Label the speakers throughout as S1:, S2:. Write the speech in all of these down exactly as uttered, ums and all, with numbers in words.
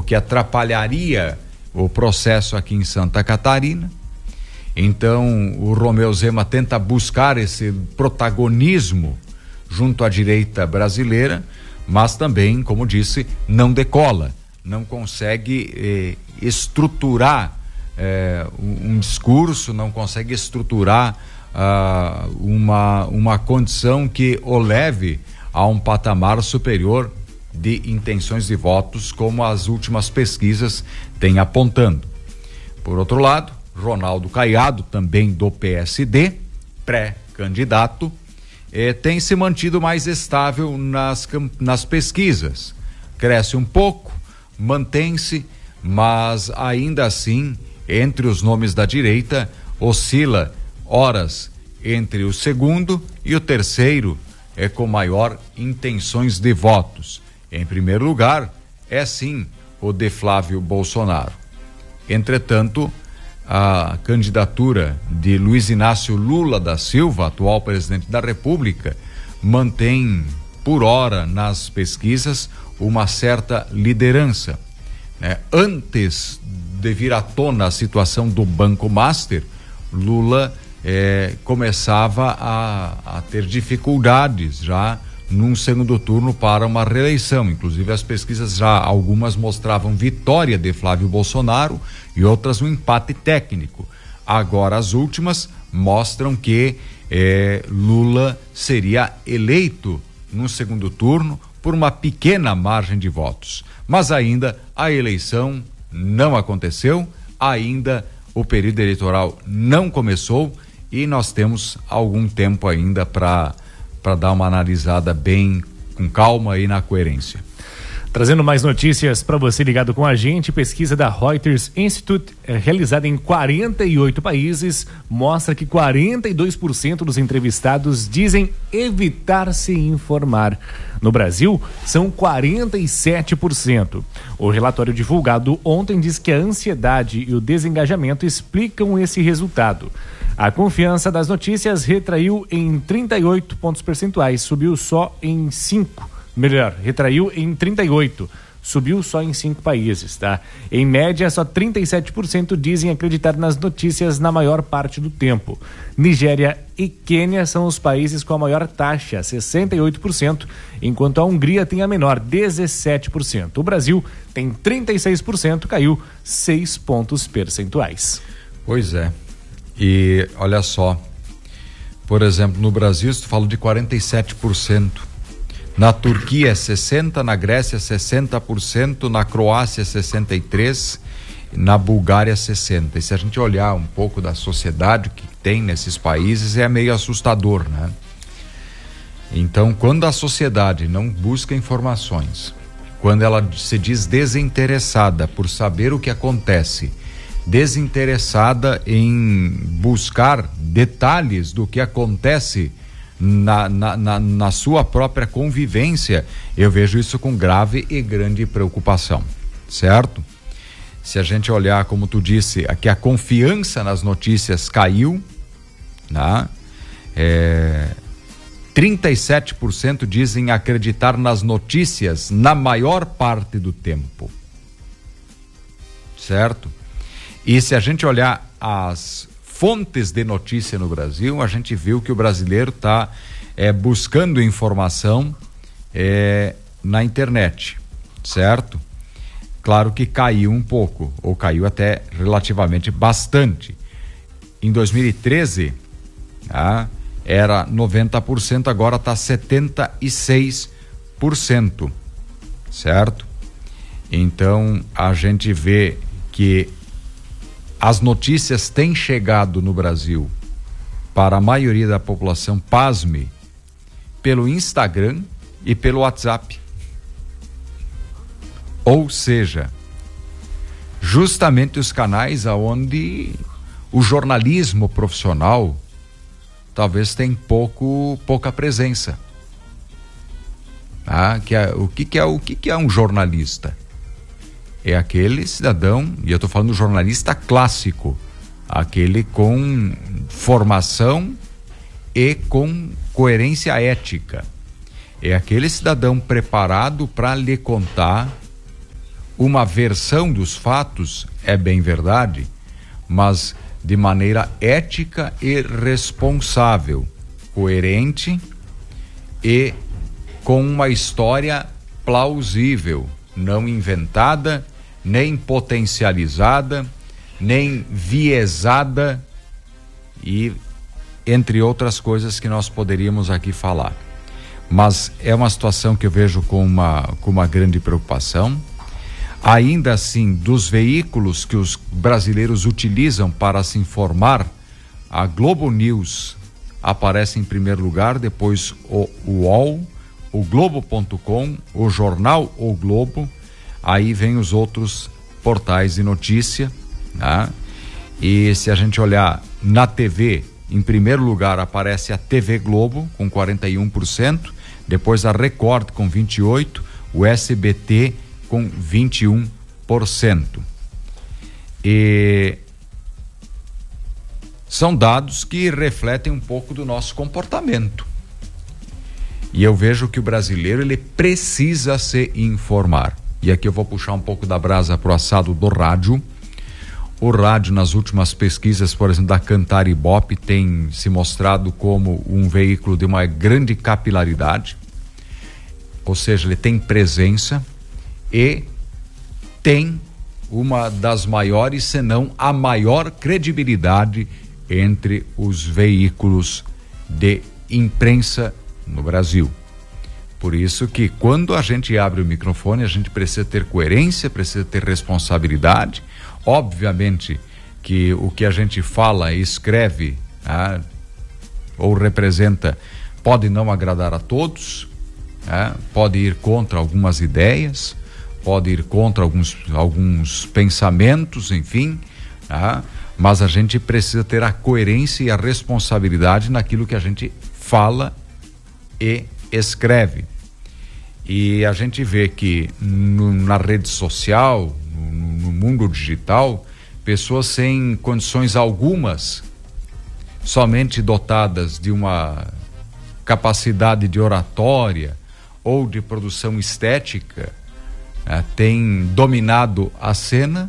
S1: que atrapalharia o processo aqui em Santa Catarina. Então, o Romeu Zema tenta buscar esse protagonismo junto à direita brasileira, mas também, como disse, não decola, não consegue eh, estruturar eh, um, um discurso, não consegue estruturar ah, uma, uma condição que o leve a um patamar superior de intenções de votos, como as últimas pesquisas têm apontando. Por outro lado, Ronaldo Caiado, também do P S D, pré-candidato, eh, tem se mantido mais estável nas, nas pesquisas. Cresce um pouco, mantém-se, mas ainda assim, entre os nomes da direita, oscila horas entre o segundo e o terceiro, é com maior intenções de votos. Em primeiro lugar, é sim o de Flávio Bolsonaro. Entretanto, a candidatura de Luiz Inácio Lula da Silva, atual presidente da República, mantém por hora nas pesquisas uma certa liderança, né? Antes de vir à tona a situação do Banco Master, Lula eh, começava a, a ter dificuldades já num segundo turno para uma reeleição. Inclusive as pesquisas já, algumas mostravam vitória de Flávio Bolsonaro e outras um empate técnico. Agora as últimas mostram que eh, Lula seria eleito no segundo turno por uma pequena margem de votos. Mas ainda a eleição não aconteceu, ainda o período eleitoral não começou e nós temos algum tempo ainda para para dar uma analisada bem com calma e na coerência.
S2: Trazendo mais notícias para você ligado com a gente, pesquisa da Reuters Institute, é, realizada em quarenta e oito países, mostra que quarenta e dois por cento dos entrevistados dizem evitar se informar. No Brasil, são quarenta e sete por cento. O relatório divulgado ontem diz que a ansiedade e o desengajamento explicam esse resultado. A confiança das notícias retraiu em trinta e oito pontos percentuais, subiu só em cinco. Melhor, retraiu em trinta e oito, subiu só em cinco países, tá? Em média, só trinta e sete por cento dizem acreditar nas notícias na maior parte do tempo. Nigéria e Quênia são os países com a maior taxa, sessenta e oito por cento, enquanto a Hungria tem a menor, dezessete por cento. O Brasil tem trinta e seis por cento, caiu seis pontos percentuais.
S1: Pois é. E olha só, por exemplo, no Brasil, tu fala de quarenta e sete por cento. Na Turquia é sessenta por cento, na Grécia sessenta por cento, na Croácia sessenta e três por cento, na Bulgária sessenta por cento. E se a gente olhar um pouco da sociedade que tem nesses países, é meio assustador, né? Então, quando a sociedade não busca informações, quando ela se diz desinteressada por saber o que acontece, desinteressada em buscar detalhes do que acontece Na, na, na, na sua própria convivência, eu vejo isso com grave e grande preocupação, certo? Se a gente olhar, como tu disse, aqui a confiança nas notícias caiu, né? É, trinta e sete por cento dizem acreditar nas notícias na maior parte do tempo, certo? E se a gente olhar as fontes de notícia no Brasil, a gente viu que o brasileiro está é, buscando informação é, na internet, certo? Claro que caiu um pouco, ou caiu até relativamente bastante. Em dois mil e treze, ah, era noventa por cento, agora está setenta e seis por cento, certo? Então, a gente vê que as notícias têm chegado no Brasil para a maioria da população, pasme, pelo Instagram e pelo WhatsApp. Ou seja, justamente os canais aonde o jornalismo profissional talvez tem pouco, pouca presença. Ah, que é, o que, que é o que, que é um jornalista? É aquele cidadão, e eu estou falando do jornalista clássico, aquele com formação e com coerência ética. É aquele cidadão preparado para lhe contar uma versão dos fatos, é bem verdade, mas de maneira ética e responsável, coerente e com uma história plausível, não inventada, nem potencializada, nem viesada e entre outras coisas que nós poderíamos aqui falar. Mas é uma situação que eu vejo com uma, com uma grande preocupação. Ainda assim, dos veículos que os brasileiros utilizam para se informar, a Globo News aparece em primeiro lugar, depois o U O L, o Globo ponto com, o jornal O Globo, aí vem os outros portais de notícia, né? E se a gente olhar na T V, em primeiro lugar aparece a T V Globo com quarenta e um por cento, depois a Record com vinte e oito por cento, o S B T com vinte e um por cento. E são dados que refletem um pouco do nosso comportamento. E eu vejo que o brasileiro, ele precisa se informar. E aqui eu vou puxar um pouco da brasa pro assado do rádio. O rádio, nas últimas pesquisas, por exemplo, da Cantar Ibope, tem se mostrado como um veículo de uma grande capilaridade, ou seja, ele tem presença e tem uma das maiores, se não a maior credibilidade entre os veículos de imprensa no Brasil. Por isso que quando a gente abre o microfone, a gente precisa ter coerência, precisa ter responsabilidade. Obviamente que o que a gente fala e escreve, ah, ou representa, pode não agradar a todos, ah, pode ir contra algumas ideias, pode ir contra alguns, alguns pensamentos, enfim, ah, mas a gente precisa ter a coerência e a responsabilidade naquilo que a gente fala e escreve. E a gente vê que no, na rede social, no, no mundo digital, pessoas sem condições algumas, somente dotadas de uma capacidade de oratória ou de produção estética, né, têm dominado a cena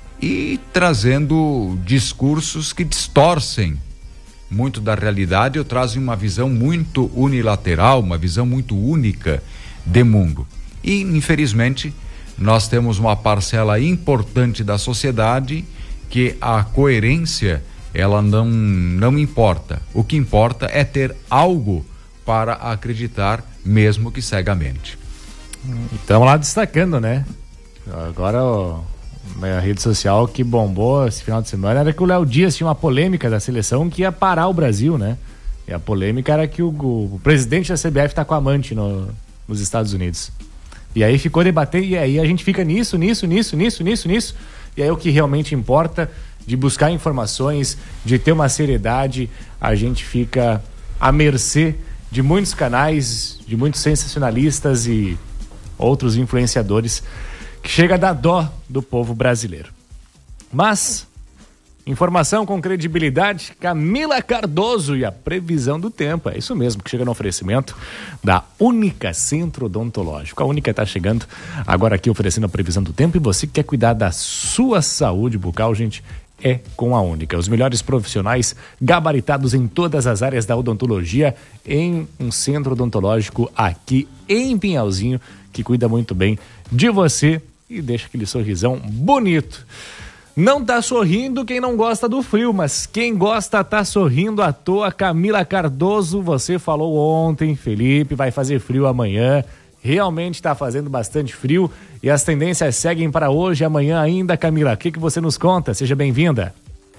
S1: e trazendo discursos que distorcem muito da realidade ou trazem uma visão muito unilateral, uma visão muito única de mundo. E, infelizmente, nós temos uma parcela importante da sociedade que a coerência, ela não, não importa. O que importa é ter algo para acreditar, mesmo que cegamente.
S2: Estamos lá destacando, né? Agora, ó, a rede social que bombou esse final de semana era que o Léo Dias tinha uma polêmica da seleção que ia parar o Brasil, né? E a polêmica era que o, o presidente da C B F tá com a amante no, nos Estados Unidos. E aí ficou debatendo, e aí a gente fica nisso, nisso, nisso, nisso, nisso, nisso. E aí o que realmente importa, de buscar informações, de ter uma seriedade, a gente fica à mercê de muitos canais, de muitos sensacionalistas e outros influenciadores, que chega a dar dó do povo brasileiro. Mas, informação com credibilidade, Camila Cardoso e a previsão do tempo. É isso mesmo, que chega no oferecimento da Única Centro Odontológico. A Única está chegando agora aqui oferecendo a previsão do tempo, e você que quer cuidar da sua saúde bucal, gente, é com a Única. Os melhores profissionais gabaritados em todas as áreas da odontologia em um centro odontológico aqui em Pinhalzinho, que cuida muito bem de você e deixa aquele sorrisão bonito. Não tá sorrindo quem não gosta do frio, mas quem gosta tá sorrindo à toa. Camila Cardoso, você falou ontem, Felipe, vai fazer frio amanhã. Realmente está fazendo bastante frio e as tendências seguem para hoje e amanhã ainda. Camila, o que, que você nos conta? Seja bem-vinda.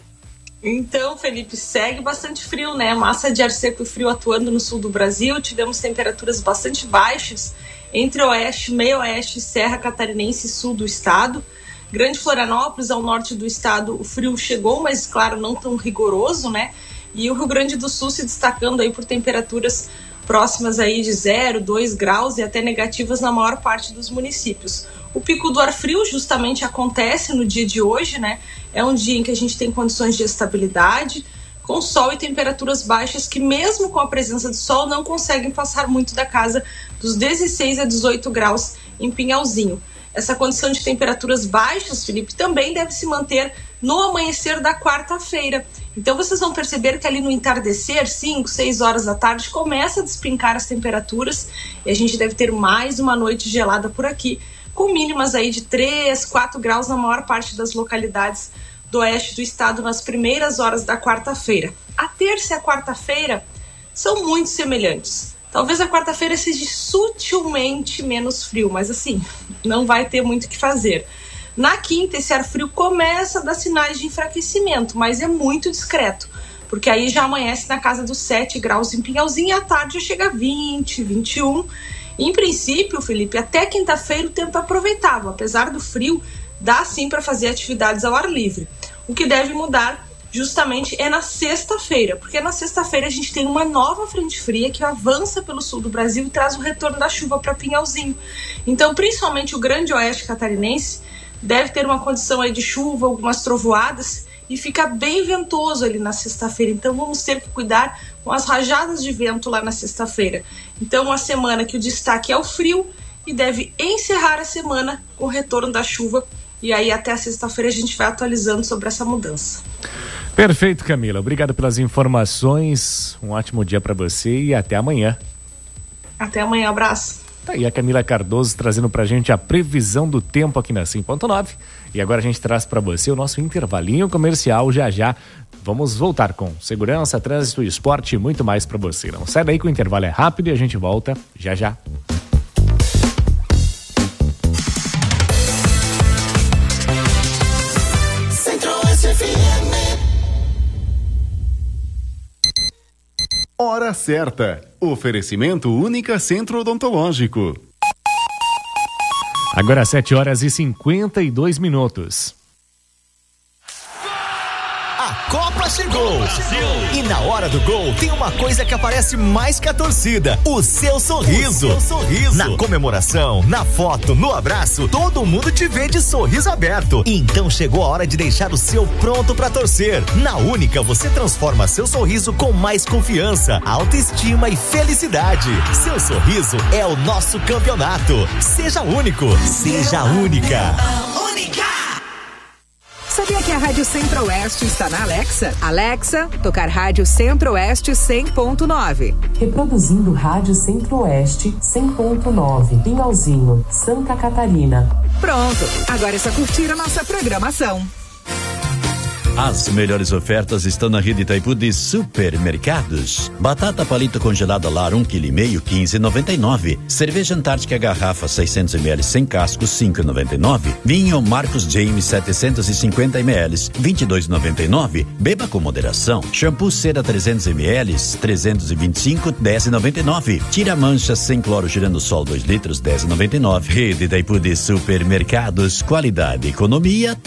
S3: Então, Felipe, segue bastante frio, né? Massa de ar seco e frio atuando no sul do Brasil. Tivemos temperaturas bastante baixas entre oeste, meio oeste, serra catarinense e sul do estado. Grande Florianópolis, ao norte do estado, o frio chegou, mas claro, não tão rigoroso, né? E o Rio Grande do Sul se destacando aí por temperaturas próximas aí de zero, dois graus e até negativas na maior parte dos municípios. O pico do ar frio justamente acontece no dia de hoje, né? É um dia em que a gente tem condições de estabilidade, com sol e temperaturas baixas que mesmo com a presença do sol não conseguem passar muito da casa dos dezesseis a dezoito graus em Pinhalzinho. Essa condição de temperaturas baixas, Felipe, também deve se manter no amanhecer da quarta-feira. Então vocês vão perceber que ali no entardecer, cinco, seis horas da tarde, começa a despencar as temperaturas e a gente deve ter mais uma noite gelada por aqui, com mínimas aí de três, quatro graus na maior parte das localidades do oeste do estado nas primeiras horas da quarta-feira. A terça e a quarta-feira são muito semelhantes. Talvez a quarta-feira seja sutilmente menos frio, mas assim, não vai ter muito o que fazer. Na quinta, esse ar frio começa a dar sinais de enfraquecimento, mas é muito discreto, porque aí já amanhece na casa dos sete graus em Pinhalzinho e à tarde já chega a vinte, vinte e um. Em princípio, Felipe, até quinta-feira o tempo é aproveitável, apesar do frio, dá sim para fazer atividades ao ar livre. O que deve mudar justamente é na sexta-feira, porque na sexta-feira a gente tem uma nova frente fria que avança pelo sul do Brasil e traz o retorno da chuva para Pinhalzinho. Então, principalmente o grande oeste catarinense deve ter uma condição aí de chuva, algumas trovoadas e fica bem ventoso ali na sexta-feira. Então, vamos ter que cuidar com as rajadas de vento lá na sexta-feira. Então, uma semana que o destaque é o frio e deve encerrar a semana com o retorno da chuva. E aí, até a sexta-feira, a gente vai atualizando sobre essa mudança.
S2: Perfeito, Camila. Obrigado pelas informações. Um ótimo dia para você e até amanhã.
S3: Até amanhã, abraço.
S2: Tá aí a Camila Cardoso trazendo pra gente a previsão do tempo aqui na cem ponto nove. E agora a gente traz para você o nosso intervalinho comercial. Já já vamos voltar com segurança, trânsito, esporte e muito mais para você. Não sai daí que o intervalo é rápido e a gente volta já já.
S4: Hora certa. Oferecimento Única Centro Odontológico.
S2: Agora sete horas e cinquenta e dois minutos.
S5: A Copa chegou! E na hora do gol tem uma coisa que aparece mais que a torcida: o seu sorriso. O seu sorriso. Na comemoração, na foto, no abraço, todo mundo te vê de sorriso aberto. Então chegou a hora de deixar o seu pronto pra torcer. Na Única você transforma seu sorriso com mais confiança, autoestima e felicidade. Seu sorriso é o nosso campeonato. Seja único, seja única.
S6: Única! Sabia que a Rádio Centro-Oeste está na Alexa? Alexa, tocar Rádio Centro-Oeste cem ponto nove.
S7: Reproduzindo Rádio Centro-Oeste cem ponto nove, Pinhalzinho, Santa Catarina.
S6: Pronto, agora é só curtir a nossa programação.
S8: As melhores ofertas estão na rede Itaipu de supermercados. Batata palito congelada Lar um quilo e meio, quinze e noventa e nove. Cerveja Antártica garrafa seiscentos mililitros sem casco, cinco e noventa e nove. Vinho Marcos James setecentos e cinquenta mililitros, vinte e dois e noventa e nove. Beba com moderação. Shampoo Cera trezentos mililitros, trezentos e vinte e cinco, dez e noventa e nove. Tira mancha sem cloro girando sol dois litros, dez e noventa e nove. Rede Itaipu de supermercados, qualidade, economia,